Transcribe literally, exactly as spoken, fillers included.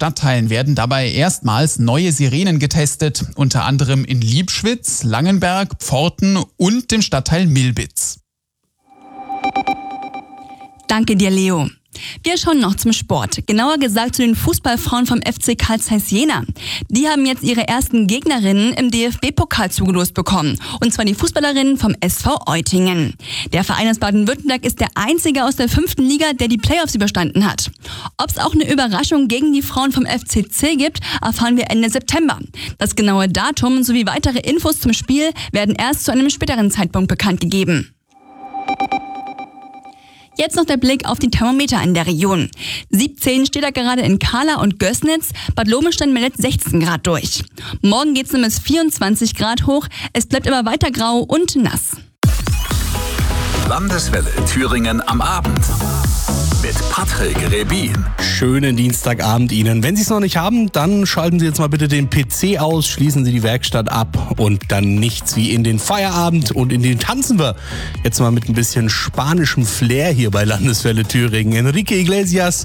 Stadtteilen werden dabei erstmals neue Sirenen getestet, unter anderem in Liebschwitz, Langenberg, Pforten und dem Stadtteil Milbitz. Danke dir, Leo. Wir schauen noch zum Sport, genauer gesagt zu den Fußballfrauen vom F C Carl Zeiss Jena. Die haben jetzt ihre ersten Gegnerinnen im D F B-Pokal zugelost bekommen, und zwar die Fußballerinnen vom S V Eutingen. Der Verein aus Baden-Württemberg ist der einzige aus der fünften Liga, der die Playoffs überstanden hat. Ob es auch eine Überraschung gegen die Frauen vom F C C gibt, erfahren wir Ende September. Das genaue Datum sowie weitere Infos zum Spiel werden erst zu einem späteren Zeitpunkt bekannt gegeben. Jetzt noch der Blick auf die Thermometer in der Region. siebzehn steht da gerade in Kahla und Gößnitz, Bad Lobenstein meldet sechzehn Grad durch. Morgen geht's dann bis vierundzwanzig Grad hoch, es bleibt aber weiter grau und nass. Landeswelle Thüringen am Abend mit Patrick Rebin. Schönen Dienstagabend Ihnen. Wenn Sie es noch nicht haben, dann schalten Sie jetzt mal bitte den P C aus, schließen Sie die Werkstatt ab und dann nichts wie in den Feierabend, und in den tanzen wir jetzt mal mit ein bisschen spanischem Flair hier bei Landeswelle Thüringen. Enrique Iglesias